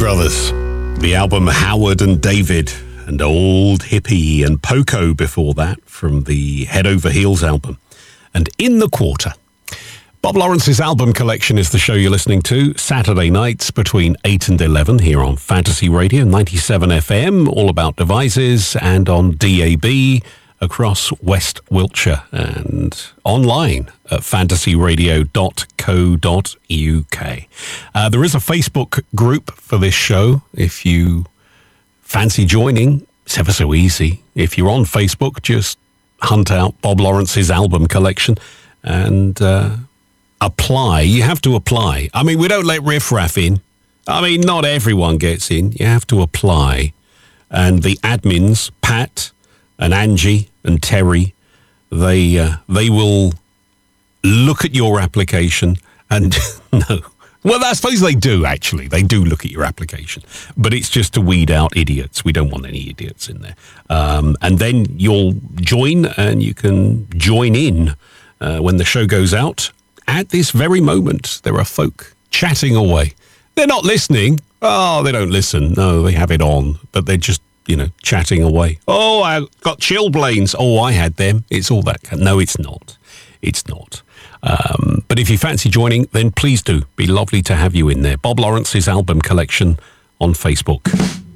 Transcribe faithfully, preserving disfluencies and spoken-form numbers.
Brothers. The album Howard and David, and Old Hippie and Poco before that from the Head Over Heels album. And In the Quarter. Bob Lawrence's album collection is the show you're listening to Saturday nights between eight and eleven here on Fantasy Radio ninety-seven F M, all about devices, and on D A B across West Wiltshire and online at fantasy radio dot co dot U K. Uh, there is a Facebook group for this show if you fancy joining. It's ever so easy. If you're on Facebook, just hunt out Bob Lawrence's album collection and uh, apply. You have to apply. I mean, we don't let riffraff in. I mean, not everyone gets in. You have to apply. And the admins, Pat and Angie and Terry, they uh, they will look at your application and no. Well, I suppose they do, actually. They do look at your application. But it's just to weed out idiots. We don't want any idiots in there. Um, and then you'll join, and you can join in uh, when the show goes out. At this very moment, there are folk chatting away. They're not listening. Oh, they don't listen. No, they have it on. But they're just, you know, chatting away. Oh, I got chilblains. Oh, I had them. It's all that. No, it's not. It's not. Um, but if you fancy joining, then please do. Be lovely to have you in there. Bob Lawrence's album collection on Facebook.